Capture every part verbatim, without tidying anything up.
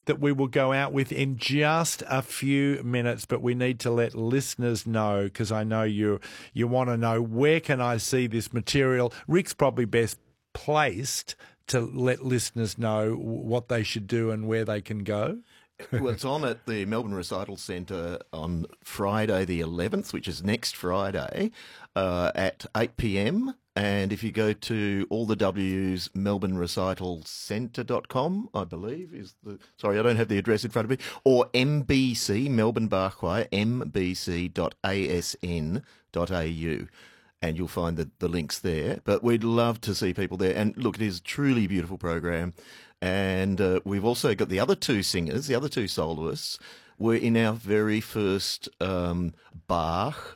that we will go out with in just a few minutes, but we need to let listeners know, because I know you you want to know, where can I see this material? Rick's probably best placed to let listeners know what they should do and where they can go. Well, it's on at the Melbourne Recital Centre on Friday the eleventh, which is next Friday, uh, at eight p m. And if you go to all the W's, melbourne recital centre dot com, I believe, is the... Sorry, I don't have the address in front of me. Or M B C, Melbourne Barkway, m b c dot a s n dot a u. And you'll find the, the links there. But we'd love to see people there. And look, it is a truly beautiful program. And uh, we've also got the other two singers, the other two soloists, were in our very first um, Bach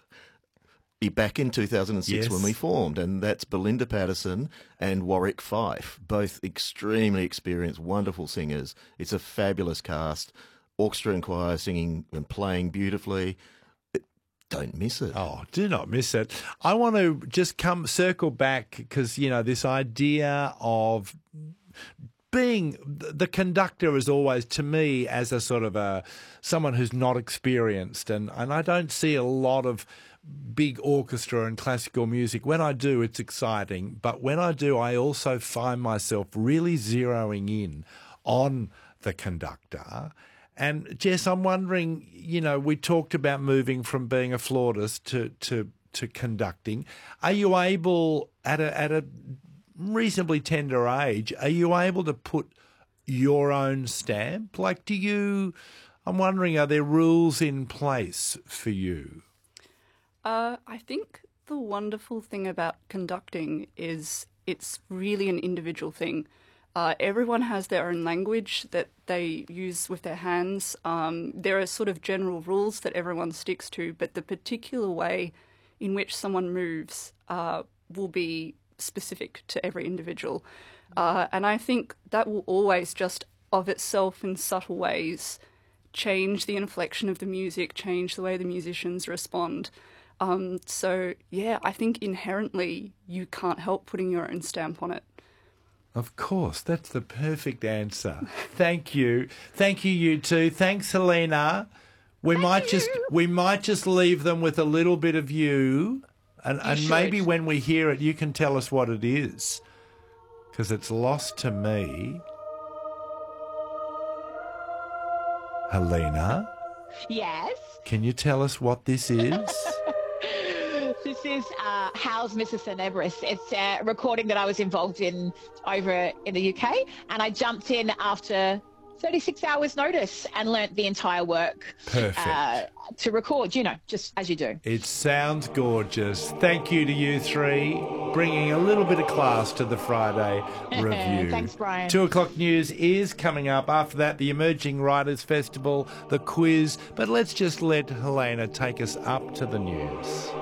back in two thousand six, yes, when we formed. And that's Belinda Patterson and Warwick Fife, both extremely experienced, wonderful singers. It's a fabulous cast, orchestra and choir singing and playing beautifully. Don't miss it. Oh, do not miss it. I want to just come circle back because, you know, this idea of being the conductor is always, to me, as a sort of a someone who's not experienced, and, and I don't see a lot of big orchestra and classical music. When I do, it's exciting, but when I do, I also find myself really zeroing in on the conductor. And Jess, I'm wondering, you know, we talked about moving from being a flautist to to to conducting. Are you able, at a at a reasonably tender age, are you able to put your own stamp? Like, do you? I'm wondering, are there rules in place for you? Uh, I think the wonderful thing about conducting is it's really an individual thing. Uh, everyone has their own language that they use with their hands. Um, there are sort of general rules that everyone sticks to, but the particular way in which someone moves uh, will be specific to every individual. Uh, and I think that will always just of itself in subtle ways change the inflection of the music, change the way the musicians respond. Um, so, yeah, I think inherently you can't help putting your own stamp on it. Of course, that's the perfect answer. Thank you. Thank you, you two. Thanks, Helena. We Thank might you. just we might just leave them with a little bit of you, and, You and should. maybe when we hear it, you can tell us what it is, because it's lost to me. Helena? Yes? Can you tell us what this is? This is uh, How's Missus Tenebris. It's a recording that I was involved in over in the U K, and I jumped in after thirty-six hours notice and learnt the entire work. Perfect. Uh, to record, you know, just as you do. It sounds gorgeous. Thank you to you three, bringing a little bit of class to the Friday review. Thanks, Brian. Two o'clock news is coming up. After that, the Emerging Writers Festival, the quiz. But let's just let Helena take us up to the news.